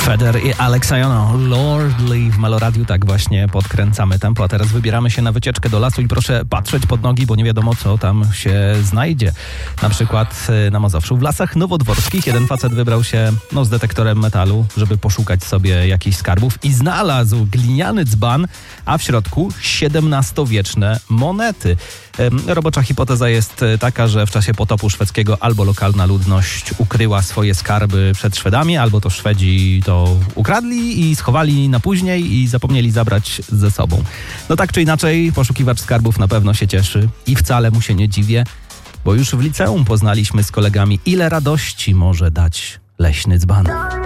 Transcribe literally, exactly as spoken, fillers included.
Feder i Alexiono, Lordly w Meloradiu, tak właśnie podkręcamy tempo, a teraz wybieramy się na wycieczkę do lasu i proszę patrzeć pod nogi, bo nie wiadomo co tam się znajdzie. Na przykład na Mazowszu, w Lasach Nowodworskich jeden facet wybrał się no, z detektorem metalu, żeby poszukać sobie jakichś skarbów i znalazł gliniany dzban, a w środku siedemnastowieczne monety. Robocza hipoteza jest taka, że w czasie potopu szwedzkiego albo lokalna ludność ukryła swoje skarby przed Szwedami, albo to Szwedzi to ukradli i schowali na później i zapomnieli zabrać ze sobą. No tak czy inaczej, poszukiwacz skarbów na pewno się cieszy i wcale mu się nie dziwię, bo już w liceum poznaliśmy z kolegami, ile radości może dać leśny dzban.